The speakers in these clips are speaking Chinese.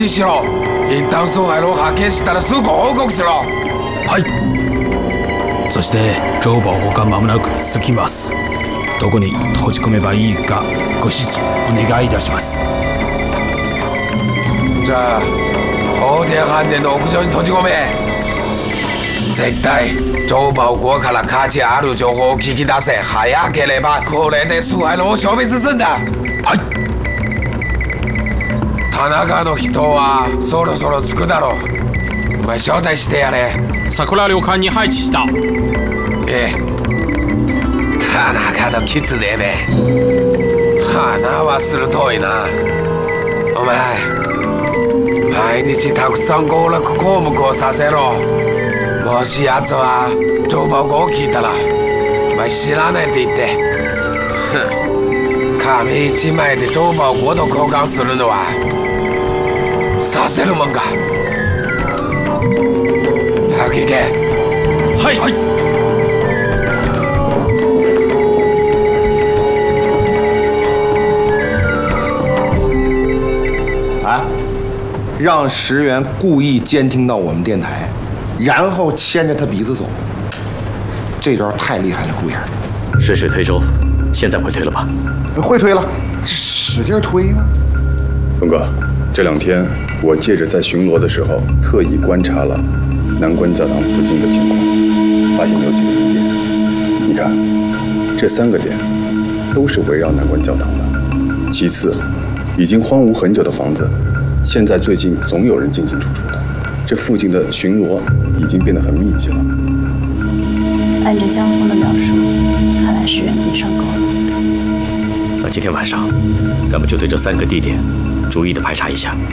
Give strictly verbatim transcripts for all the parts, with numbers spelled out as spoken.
にしろ。一旦損害を発見したらすぐ報告しろ。 はい。そして情報が間もなく着きます。どこに閉じ込めばいいかご指示お願いいたします。 じゃあ法典飯店の屋上に閉じ込め。絶対城宝国から価値ある情報を聞き出せ。早ければこれでスワイロを消滅すんだ。 はい。 田中の人はそろそろ着くだろう。お前招待してやれ。 桜旅館に配置した。 ええ。田中のキツネめ。鼻は鋭いな。お前毎日たくさん強楽項目をさせろ。もし奴は情報を聞いたらお前知らないって言って。紙一枚で情報をと交換するのはさせるもんか。早く行け。 はいはい。 啊！让石原故意监听到我们电台，然后牵着他鼻子走，这招太厉害了，顾眼。 顺水推舟，现在会推了吧？ 会推了，使劲推吗？ 峰哥，这两天我借着在巡逻的时候，特意观察了南关教堂附近的情况，发现有几个疑点。你看，这三个点都是围绕南关教堂的。其次，已经荒芜很久的房子，现在最近总有人进进出出的，这附近的巡逻已经变得很密集了。 按照江峰的描述，看来石原已经上钩了。 那今天晚上，咱们就对这三个地点逐一的排查一下。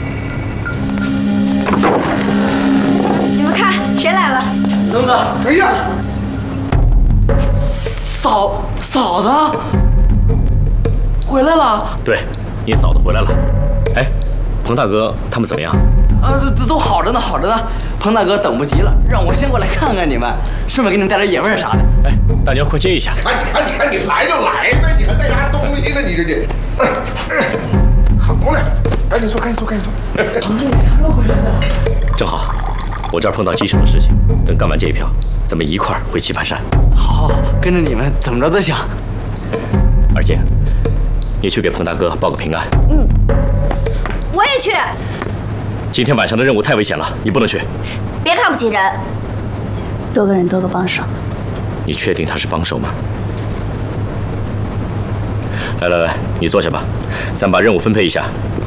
你们看，谁来了？ 东哥！ 哎呀， 嫂嫂子回来了。 对，你嫂子回来了。哎，彭大哥他们怎么样？ 啊，都都好着呢，好着呢。彭大哥等不及了，让我先过来看看你们，顺便给你们带点野味啥的。 哎，大娘快接一下。 你看，你看，你看，你来就来呗，你还带啥东西呢？你这这，好嘞，赶紧坐，赶紧坐，赶紧坐。 彭志，你啥时候回来的？ 正好，我这儿碰到棘手的事情，等干完这一票，咱们一块儿回棋盘山。 好，好，跟着你们怎么着都行。 二姐，你去给彭大哥报个平安。 嗯，我也去。 今天晚上的任务太危险了，你不能去。 别看不起人，多个人多个帮手。 你确定他是帮手吗？来来来，你坐下吧，咱把任务分配一下，